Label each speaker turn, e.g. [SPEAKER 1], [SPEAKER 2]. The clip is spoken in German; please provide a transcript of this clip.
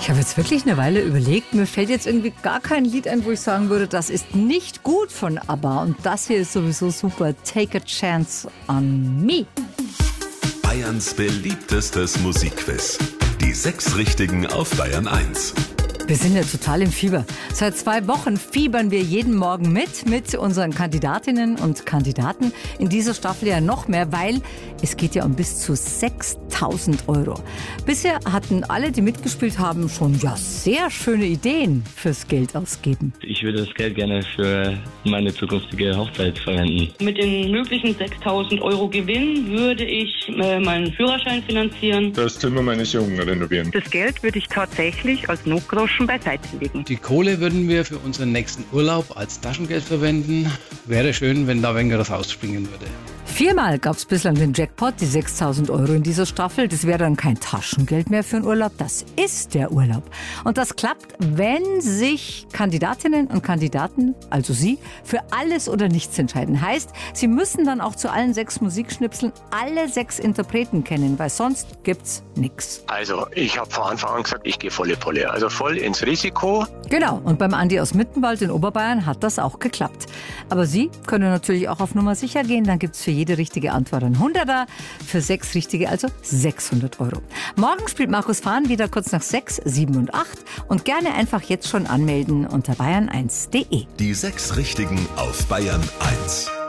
[SPEAKER 1] Ich habe jetzt wirklich eine Weile überlegt, mir fällt jetzt irgendwie gar kein Lied ein, wo ich sagen würde, das ist nicht gut von ABBA. Und das hier ist sowieso super. Take a Chance on Me.
[SPEAKER 2] Bayerns beliebtestes Musikquiz. Die 6 Richtigen auf Bayern 1.
[SPEAKER 1] Wir sind ja total im Fieber. Seit 2 Wochen fiebern wir jeden Morgen mit unseren Kandidatinnen und Kandidaten. In dieser Staffel ja noch mehr, weil es geht ja um bis zu 6.000 Euro. Bisher hatten alle, die mitgespielt haben, schon sehr schöne Ideen fürs Geld ausgeben.
[SPEAKER 3] Ich würde das Geld gerne für meine zukünftige Hochzeit verwenden.
[SPEAKER 4] Mit den möglichen 6.000 Euro Gewinn würde ich meinen Führerschein finanzieren.
[SPEAKER 5] Das Zimmer meines Jungen renovieren.
[SPEAKER 6] Das Geld würde ich tatsächlich als Notgroschen beiseite legen.
[SPEAKER 7] Die Kohle würden wir für unseren nächsten Urlaub als Taschengeld verwenden. Wäre schön, wenn da ein wenig was rausspringen würde.
[SPEAKER 1] 4-mal gab es bislang den Jackpot, die 6.000 Euro in dieser Staffel. Das wäre dann kein Taschengeld mehr für einen Urlaub, das ist der Urlaub. Und das klappt, wenn sich Kandidatinnen und Kandidaten, also Sie, für alles oder nichts entscheiden. Heißt, Sie müssen dann auch zu allen 6 Musikschnipseln alle 6 Interpreten kennen, weil sonst gibt's nichts.
[SPEAKER 8] Also, ich habe von Anfang an gesagt, ich gehe volle Pulle. Also voll ins Risiko.
[SPEAKER 1] Genau, und beim Andi aus Mittenwald in Oberbayern hat das auch geklappt. Aber Sie können natürlich auch auf Nummer sicher gehen, dann gibt's für jede richtige Antwort ein 100er, für 6 richtige also 600 Euro. Morgen spielt Markus Fahn wieder kurz nach 6, 7 und 8 und gerne einfach jetzt schon anmelden unter bayern1.de.
[SPEAKER 2] Die 6 Richtigen auf Bayern 1.